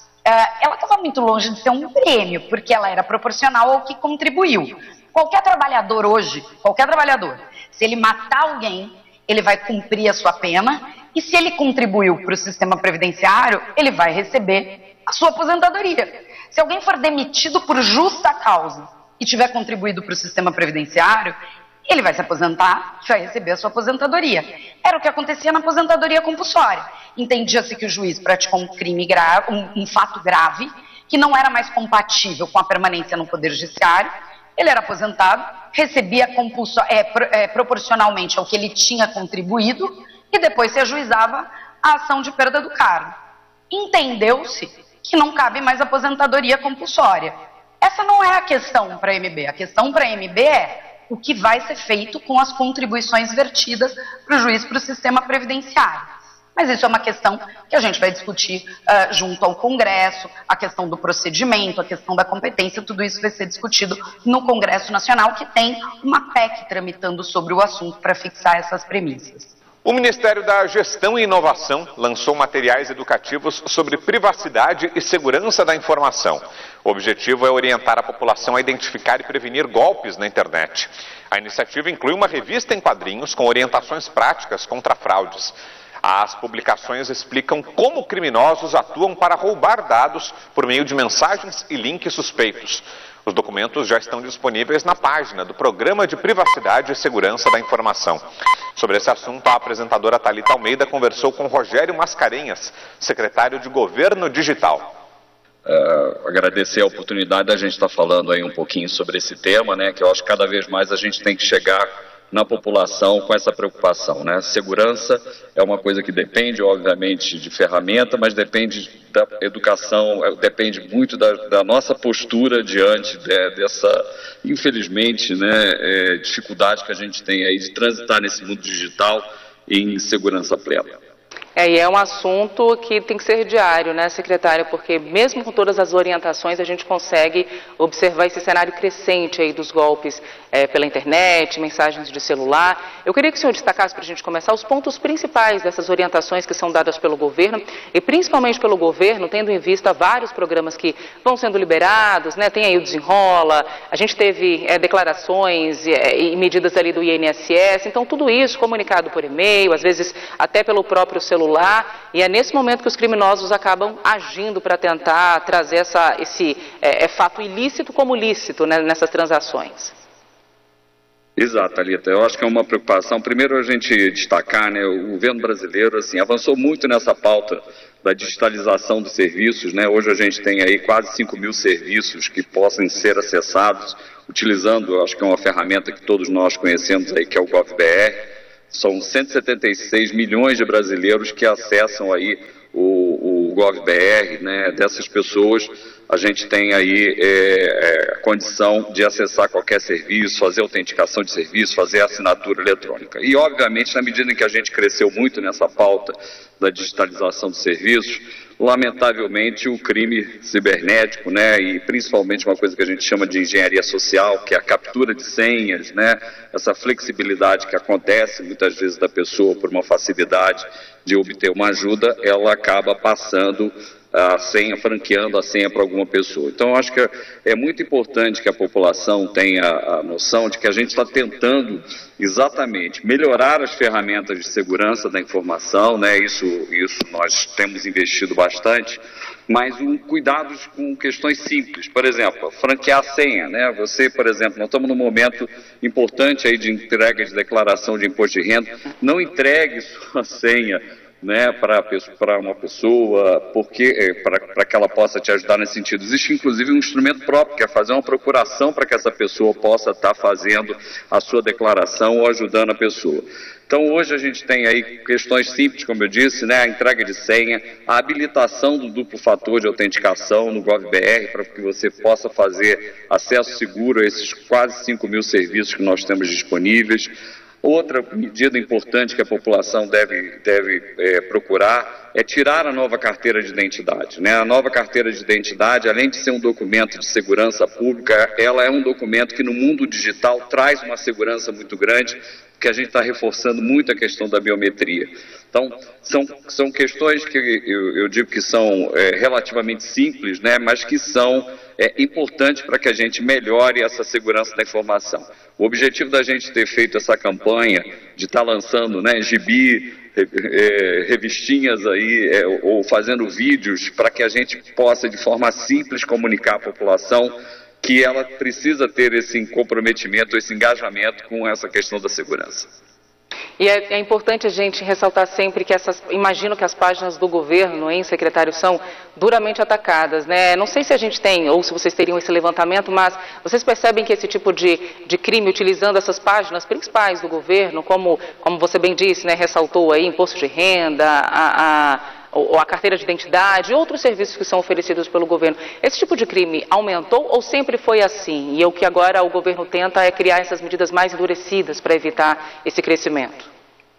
ela estava muito longe de ser um prêmio, porque ela era proporcional ao que contribuiu. Qualquer trabalhador hoje, qualquer trabalhador, se ele matar alguém, ele vai cumprir a sua pena, e se ele contribuiu para o sistema previdenciário, ele vai receber a sua aposentadoria. Se alguém for demitido por justa causa e tiver contribuído para o sistema previdenciário, ele vai se aposentar, vai receber a sua aposentadoria. Era o que acontecia na aposentadoria compulsória. Entendia-se que o juiz praticou um crime grave, um, um fato grave, que não era mais compatível com a permanência no Poder Judiciário. Ele era aposentado, recebia compulso, é, pro, é, proporcionalmente ao que ele tinha contribuído, e depois se ajuizava a ação de perda do cargo. Entendeu-se que não cabe mais aposentadoria compulsória. Essa não é a questão para a M B. A questão para a M B é o que vai ser feito com as contribuições vertidas para o juiz para o sistema previdenciário. Mas isso é uma questão que a gente vai discutir uh, junto ao Congresso, a questão do procedimento, a questão da competência, tudo isso vai ser discutido no Congresso Nacional, que tem uma P E C tramitando sobre o assunto para fixar essas premissas. O Ministério da Gestão e Inovação lançou materiais educativos sobre privacidade e segurança da informação. O objetivo é orientar a população a identificar e prevenir golpes na internet. A iniciativa inclui uma revista em quadrinhos com orientações práticas contra fraudes. As publicações explicam como criminosos atuam para roubar dados por meio de mensagens e links suspeitos. Os documentos já estão disponíveis na página do Programa de Privacidade e Segurança da Informação. Sobre esse assunto, a apresentadora Thalita Almeida conversou com Rogério Mascarenhas, secretário de Governo Digital. Uh, agradecer a oportunidade da gente estar falando aí um pouquinho sobre esse tema, né, que eu acho que cada vez mais a gente tem que chegar na população com essa preocupação, né? Segurança é uma coisa que depende, obviamente, de ferramenta, mas depende da educação, depende muito da, da nossa postura diante de, dessa, infelizmente, né, é, dificuldade que a gente tem aí de transitar nesse mundo digital em segurança plena. É, e é um assunto que tem que ser diário, né, secretária? Porque mesmo com todas as orientações, a gente consegue observar esse cenário crescente aí dos golpes é, pela internet, mensagens de celular. Eu queria que o senhor destacasse para a gente começar os pontos principais dessas orientações que são dadas pelo governo, e principalmente pelo governo, tendo em vista vários programas que vão sendo liberados, né? Tem aí o Desenrola, a gente teve é, declarações é, e medidas ali do I N S S, então tudo isso comunicado por e-mail, às vezes até pelo próprio celular. E é nesse momento que os criminosos acabam agindo para tentar trazer essa, esse é, é fato ilícito como lícito, né, nessas transações. Exato, Thalita. Eu acho que é uma preocupação. Primeiro a gente destacar, né, o governo brasileiro assim, avançou muito nessa pauta da digitalização dos serviços, né? Hoje a gente tem aí quase cinco mil serviços que possam ser acessados utilizando, eu acho que é uma ferramenta que todos nós conhecemos aí, que é o GovBR. São cento e setenta e seis milhões de brasileiros que acessam aí o, o GovBR, né? Dessas pessoas, a gente tem aí é, é, condição de acessar qualquer serviço, fazer autenticação de serviço, fazer assinatura eletrônica. E, obviamente, na medida em que a gente cresceu muito nessa pauta da digitalização dos serviços, lamentavelmente o crime cibernético, né, e principalmente uma coisa que a gente chama de engenharia social, que é a captura de senhas, né, essa flexibilidade que acontece muitas vezes da pessoa por uma facilidade de obter uma ajuda, ela acaba passando a senha, franqueando a senha para alguma pessoa. Então, eu acho que é muito importante que a população tenha a noção de que a gente está tentando exatamente melhorar as ferramentas de segurança da informação, né? Isso, isso nós temos investido bastante, mas um cuidados com questões simples. Por exemplo, franquear a senha, né? Você, por exemplo, nós estamos num momento importante aí de entrega de declaração de imposto de renda, não entregue sua senha, né, para uma pessoa, porque para que ela possa te ajudar nesse sentido. Existe inclusive um instrumento próprio, que é fazer uma procuração para que essa pessoa possa estar fazendo a sua declaração ou ajudando a pessoa. Então hoje a gente tem aí questões simples, como eu disse, né, a entrega de senha, a habilitação do duplo fator de autenticação no GovBR, para que você possa fazer acesso seguro a esses quase cinco mil serviços que nós temos disponíveis. Outra medida importante que a população deve, deve é, procurar é tirar a nova carteira de identidade, né? A nova carteira de identidade, além de ser um documento de segurança pública, ela é um documento que no mundo digital traz uma segurança muito grande, porque a gente está reforçando muito a questão da biometria. Então, são, são questões que eu, eu digo que são é, relativamente simples, né, mas que são é, importantes para que a gente melhore essa segurança da informação. O objetivo da gente ter feito essa campanha, de estar tá lançando, né, gibi, é, revistinhas aí, é, ou fazendo vídeos, para que a gente possa, de forma simples, comunicar à população que ela precisa ter esse comprometimento, esse engajamento com essa questão da segurança. E é, é importante a gente ressaltar sempre que essas, imagino que as páginas do governo, hein, secretário, são duramente atacadas, né? Não sei se a gente tem, ou se vocês teriam esse levantamento, mas vocês percebem que esse tipo de, de crime, utilizando essas páginas principais do governo, como, como você bem disse, né, ressaltou aí, imposto de renda, a... a ou a carteira de identidade, outros serviços que são oferecidos pelo governo. Esse tipo de crime aumentou ou sempre foi assim? E o que agora o governo tenta é criar essas medidas mais endurecidas para evitar esse crescimento?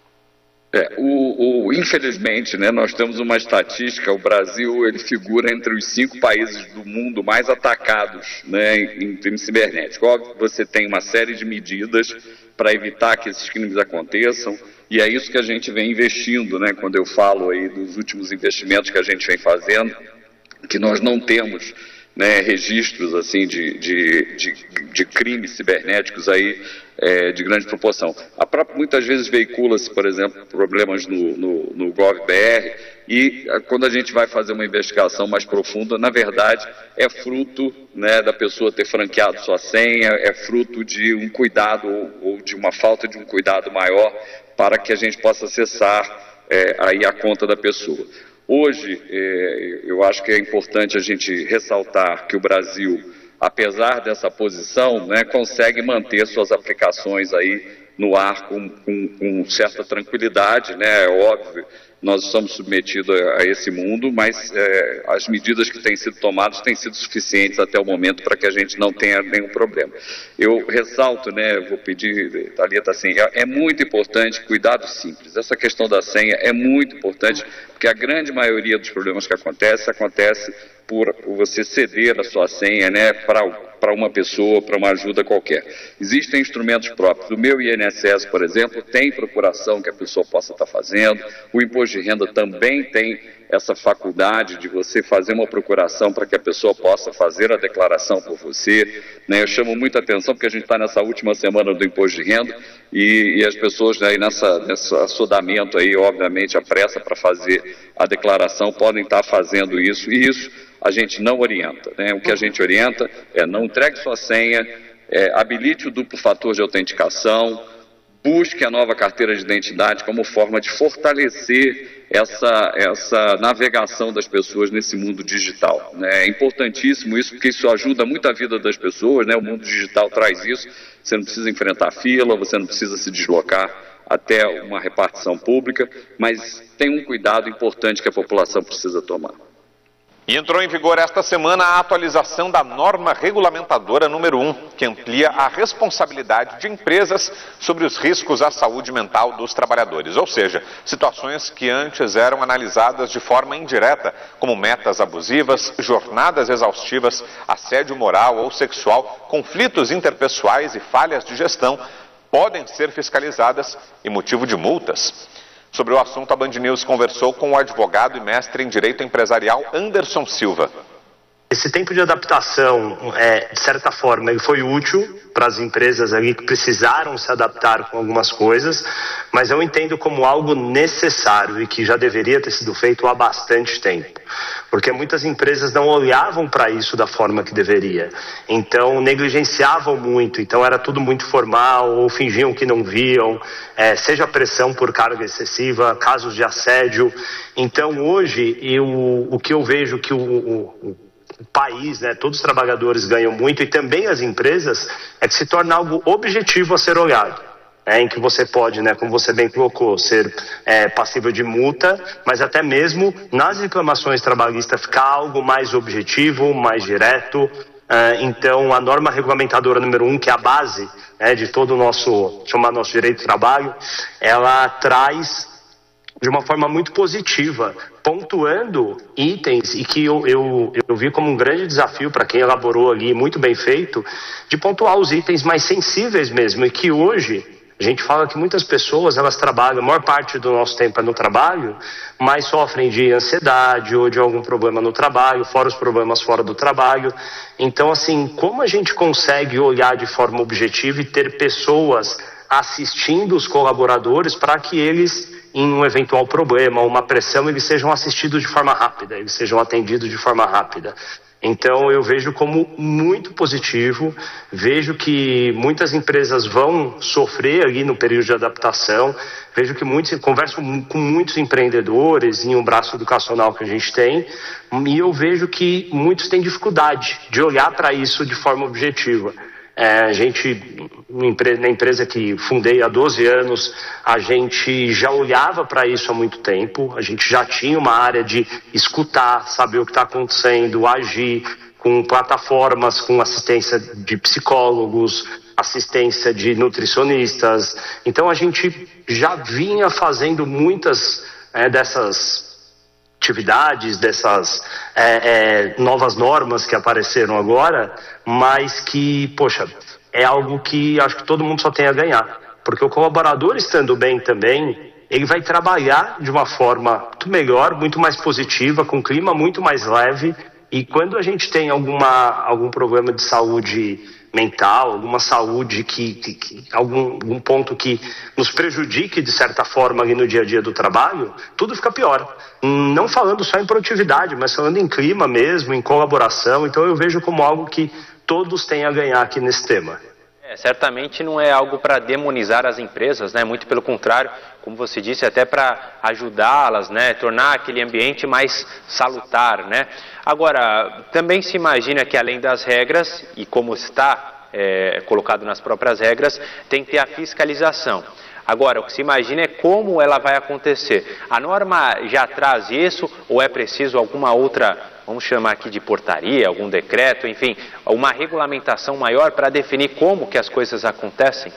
É, o, o, infelizmente, né, nós temos uma estatística, o Brasil ele figura entre os cinco países do mundo mais atacados, né, em, em crime cibernético. Óbvio que você tem uma série de medidas para evitar que esses crimes aconteçam, e é isso que a gente vem investindo, né, quando eu falo aí dos últimos investimentos que a gente vem fazendo, que nós não temos, né, registros assim de, de, de, de crimes cibernéticos aí é, de grande proporção. A própria, muitas vezes veicula-se, por exemplo, problemas no, no, no GovBR, e quando a gente vai fazer uma investigação mais profunda, na verdade é fruto, né, da pessoa ter franqueado sua senha, é fruto de um cuidado ou, ou de uma falta de um cuidado maior para que a gente possa acessar é, aí a conta da pessoa. Hoje, é, eu acho que é importante a gente ressaltar que o Brasil, apesar dessa posição, né, consegue manter suas aplicações aí no ar com, com, com certa tranquilidade, né? É óbvio nós estamos submetidos a, a esse mundo, mas é, as medidas que têm sido tomadas têm sido suficientes até o momento para que a gente não tenha nenhum problema. Eu ressalto, né, vou pedir, Thalita, assim, é, é muito importante cuidado simples. Essa questão da senha é muito importante, porque a grande maioria dos problemas que acontece, acontece por você ceder a sua senha, né, para para uma pessoa, para uma ajuda qualquer. Existem instrumentos próprios. O meu I N S S, por exemplo, tem procuração que a pessoa possa estar fazendo. O imposto de renda também tem essa faculdade de você fazer uma procuração para que a pessoa possa fazer a declaração por você. Né? Eu chamo muita atenção porque a gente está nessa última semana do imposto de renda e, e as pessoas, né, nessa, nesse assodamento aí, obviamente, a pressa para fazer a declaração podem estar fazendo isso e isso a gente não orienta, né? O que a gente orienta é não entregue sua senha, é, habilite o duplo fator de autenticação, busque a nova carteira de identidade como forma de fortalecer essa, essa navegação das pessoas nesse mundo digital, né? É importantíssimo isso, porque isso ajuda muito a vida das pessoas, né? O mundo digital traz isso, você não precisa enfrentar fila, você não precisa se deslocar até uma repartição pública, mas tem um cuidado importante que a população precisa tomar. E entrou em vigor esta semana a atualização da norma regulamentadora número um, que amplia a responsabilidade de empresas sobre os riscos à saúde mental dos trabalhadores, ou seja, situações que antes eram analisadas de forma indireta, como metas abusivas, jornadas exaustivas, assédio moral ou sexual, conflitos interpessoais e falhas de gestão, podem ser fiscalizadas e motivo de multas. Sobre o assunto, a Band News conversou com o advogado e mestre em Direito Empresarial Anderson Silva. Esse tempo de adaptação, é, de certa forma, ele foi útil para as empresas ali que precisaram se adaptar com algumas coisas, mas eu entendo como algo necessário e que já deveria ter sido feito há bastante tempo. Porque muitas empresas não olhavam para isso da forma que deveria. Então, negligenciavam muito. Então, era tudo muito formal, ou fingiam que não viam, é, seja pressão por carga excessiva, casos de assédio. Então, hoje, eu, o que eu vejo que o... o O país, né, todos os trabalhadores ganham muito e também as empresas, é que se torna algo objetivo a ser olhado, né, em que você pode, né, como você bem colocou, ser é, passível de multa, mas até mesmo nas reclamações trabalhistas ficar algo mais objetivo, mais direto. É, então a norma regulamentadora número um, que é a base, né, de todo o nosso, chamar nosso direito do trabalho, ela traz de uma forma muito positiva, pontuando itens e que eu, eu, eu vi como um grande desafio para quem elaborou ali, muito bem feito, de pontuar os itens mais sensíveis mesmo, e que hoje a gente fala que muitas pessoas, elas trabalham, a maior parte do nosso tempo é no trabalho, mas sofrem de ansiedade ou de algum problema no trabalho, fora os problemas fora do trabalho. Então, assim, como a gente consegue olhar de forma objetiva e ter pessoas assistindo os colaboradores para que eles, em um eventual problema ou uma pressão, eles sejam assistidos de forma rápida, eles sejam atendidos de forma rápida. Então eu vejo como muito positivo, vejo que muitas empresas vão sofrer ali no período de adaptação, vejo que muitos, converso com muitos empreendedores em um braço educacional que a gente tem, e eu vejo que muitos têm dificuldade de olhar para isso de forma objetiva. É, a gente, na empresa que fundei há doze anos, a gente já olhava para isso há muito tempo, a gente já tinha uma área de escutar, saber o que está acontecendo, agir com plataformas, com assistência de psicólogos, assistência de nutricionistas. Então a gente já vinha fazendo muitas é, dessas atividades, dessas é, é, novas normas que apareceram agora, mas que, poxa, é algo que acho que todo mundo só tem a ganhar, porque o colaborador estando bem também, ele vai trabalhar de uma forma muito melhor, muito mais positiva, com um clima muito mais leve, e quando a gente tem alguma, algum problema de saúde mental, alguma saúde que, que, que algum, algum ponto que nos prejudique de certa forma ali no dia a dia do trabalho, tudo fica pior. Não falando só em produtividade, mas falando em clima mesmo, em colaboração. Então eu vejo como algo que todos têm a ganhar aqui nesse tema. É, certamente não é algo para demonizar as empresas, né? Muito pelo contrário, como você disse, até para ajudá-las, né? Tornar aquele ambiente mais salutar, né? Agora, também se imagina que além das regras, e como está é, colocado nas próprias regras, tem que ter a fiscalização. Agora, o que se imagina é como ela vai acontecer. A norma já traz isso ou é preciso alguma outra, vamos chamar aqui de portaria, algum decreto, enfim, uma regulamentação maior para definir como que as coisas acontecem?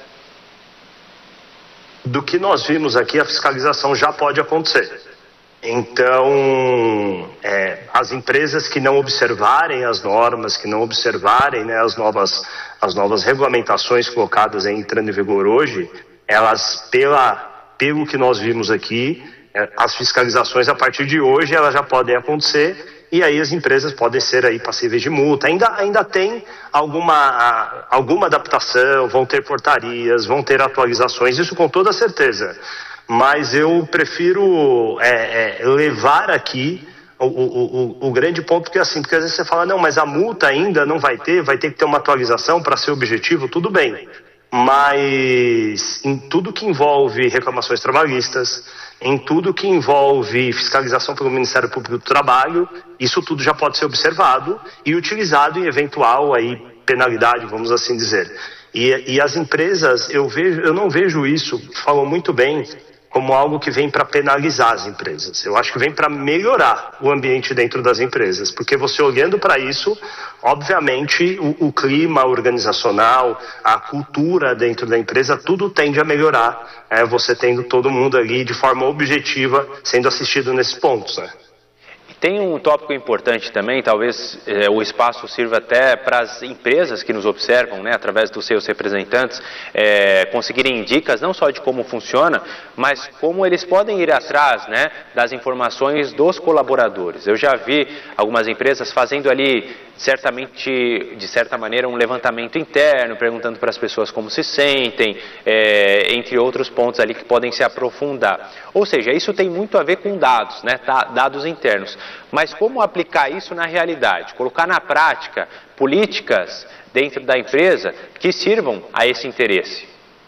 Do que nós vimos aqui, a fiscalização já pode acontecer. Então, é, as empresas que não observarem as normas, que não observarem, né, as, novas, as novas regulamentações colocadas em, entrando em vigor hoje, elas, pela, pelo que nós vimos aqui, é, as fiscalizações a partir de hoje elas já podem acontecer e aí as empresas podem ser aí passíveis de multa. Ainda, ainda tem alguma, alguma adaptação, vão ter portarias, vão ter atualizações, isso com toda certeza. Mas eu prefiro é, é, levar aqui o, o, o, o grande ponto, porque assim, porque às vezes você fala, não, mas a multa ainda não vai ter, vai ter que ter uma atualização para ser objetivo, tudo bem. Mas em tudo que envolve reclamações trabalhistas, em tudo que envolve fiscalização pelo Ministério Público do Trabalho, isso tudo já pode ser observado e utilizado em eventual aí, penalidade, vamos assim dizer. E, e as empresas, eu, vejo, eu não vejo isso, falam muito bem, como algo que vem para penalizar as empresas. Eu acho que vem para melhorar o ambiente dentro das empresas, porque você olhando para isso, obviamente o, o clima organizacional, a cultura dentro da empresa, tudo tende a melhorar, é, você tendo todo mundo ali de forma objetiva sendo assistido nesses pontos, né? Tem um tópico importante também, talvez é, o espaço sirva até para as empresas que nos observam, né, através dos seus representantes, é, conseguirem dicas não só de como funciona, mas como eles podem ir atrás, né, das informações dos colaboradores. Eu já vi algumas empresas fazendo ali, certamente, de certa maneira, um levantamento interno, perguntando para as pessoas como se sentem, é, entre outros pontos ali que podem se aprofundar. Ou seja, isso tem muito a ver com dados, né, dados internos. Mas como aplicar isso na realidade? Colocar na prática políticas dentro da empresa que sirvam a esse interesse.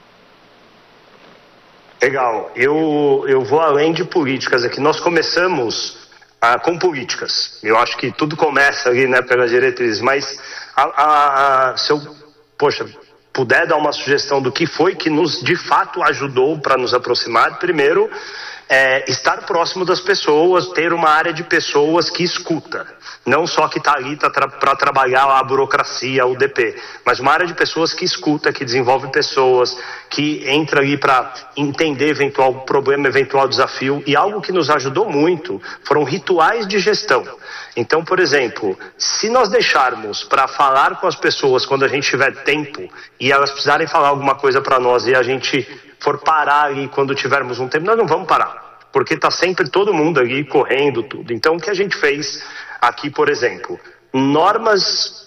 Legal. Eu, eu vou além de políticas aqui. Nós começamos ah, com políticas. Eu acho que tudo começa ali, né, pelas diretrizes. Mas a, a, a, se eu, poxa, puder dar uma sugestão do que foi que nos de fato ajudou para nos aproximar, primeiro, É, estar próximo das pessoas, ter uma área de pessoas que escuta, não só que está ali tá tra para trabalhar a burocracia, o D P, mas uma área de pessoas que escuta, que desenvolve pessoas, que entra ali para entender eventual problema, eventual desafio. E algo que nos ajudou muito foram rituais de gestão. Então, por exemplo, se nós deixarmos para falar com as pessoas quando a gente tiver tempo e elas precisarem falar alguma coisa para nós e a gente for parar ali quando tivermos um tempo, nós não vamos parar, porque está sempre todo mundo ali correndo tudo. Então, o que a gente fez aqui, por exemplo, normas,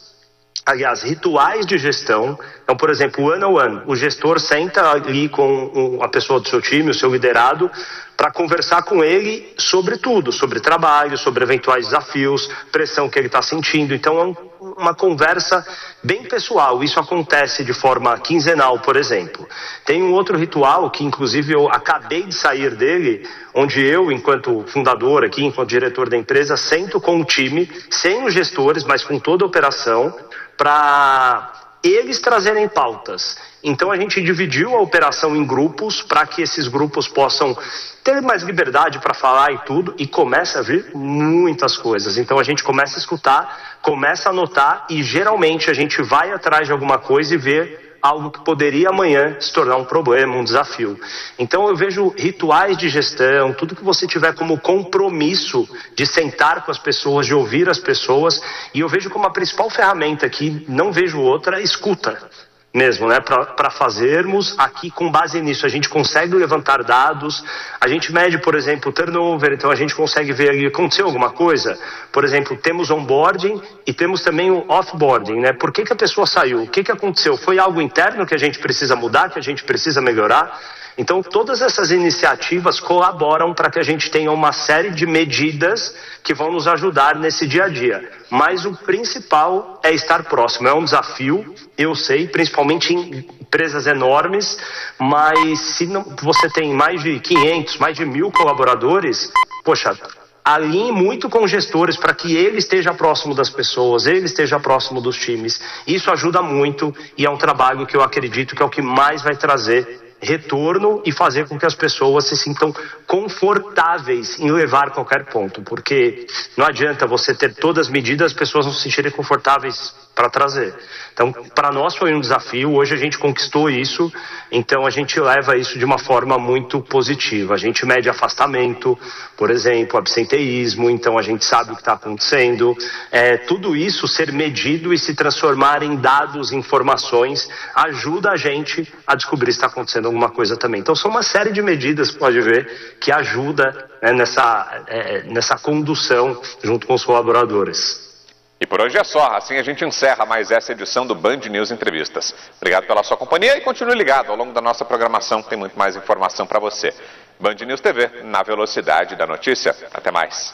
aliás, rituais de gestão. Então, por exemplo, o one on one, o gestor senta ali com a pessoa do seu time, o seu liderado, para conversar com ele sobre tudo, sobre trabalho, sobre eventuais desafios, pressão que ele está sentindo. Então, é um, uma conversa bem pessoal. Isso acontece de forma quinzenal, por exemplo. Tem um outro ritual que, inclusive, eu acabei de sair dele, onde eu, enquanto fundador aqui, enquanto diretor da empresa, sento com o time, sem os gestores, mas com toda a operação, para eles trazerem pautas. Então a gente dividiu a operação em grupos para que esses grupos possam ter mais liberdade para falar e tudo, e começa a vir muitas coisas. Então a gente começa a escutar, começa a anotar e geralmente a gente vai atrás de alguma coisa e vê algo que poderia amanhã se tornar um problema, um desafio. Então eu vejo rituais de gestão, tudo que você tiver como compromisso de sentar com as pessoas, de ouvir as pessoas, e eu vejo como a principal ferramenta aqui, não vejo outra, escuta mesmo, né, para fazermos aqui com base nisso. A gente consegue levantar dados, a gente mede, por exemplo, o turnover, então a gente consegue ver ali, aconteceu alguma coisa? Por exemplo, temos onboarding e temos também o offboarding, né? Por que que a pessoa saiu? O que que aconteceu? Foi algo interno que a gente precisa mudar, que a gente precisa melhorar? Então, todas essas iniciativas colaboram para que a gente tenha uma série de medidas que vão nos ajudar nesse dia a dia. Mas o principal é estar próximo. É um desafio, eu sei, principalmente em empresas enormes, mas se não, você tem mais de quinhentos, mais de mil colaboradores, poxa, alinhe muito com gestores para que ele esteja próximo das pessoas, ele esteja próximo dos times. Isso ajuda muito e é um trabalho que eu acredito que é o que mais vai trazer retorno e fazer com que as pessoas se sintam confortáveis em levar qualquer ponto, porque não adianta você ter todas as medidas, as pessoas não se sentirem confortáveis para trazer. Então, para nós foi um desafio, hoje a gente conquistou isso, então a gente leva isso de uma forma muito positiva. A gente mede afastamento, por exemplo, absenteísmo, então a gente sabe o que está acontecendo. É, tudo isso ser medido e se transformar em dados, informações, ajuda a gente a descobrir se está acontecendo alguma coisa também. Então são uma série de medidas, pode ver, que ajuda, né, nessa, é, nessa condução junto com os colaboradores. E por hoje é só, assim a gente encerra mais essa edição do Band News Entrevistas. Obrigado pela sua companhia e continue ligado, ao longo da nossa programação tem muito mais informação para você. Band News T V, na velocidade da notícia. Até mais.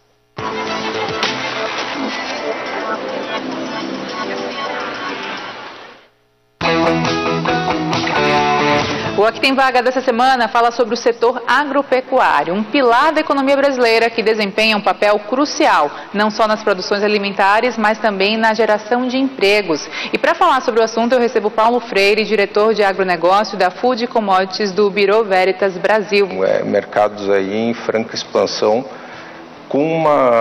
O Aqui Tem Vaga dessa semana fala sobre o setor agropecuário, um pilar da economia brasileira que desempenha um papel crucial, não só nas produções alimentares, mas também na geração de empregos. E para falar sobre o assunto, eu recebo Paulo Freire, diretor de agronegócio da Food Commodities do Bureau Veritas Brasil. É, mercados aí em franca expansão, com uma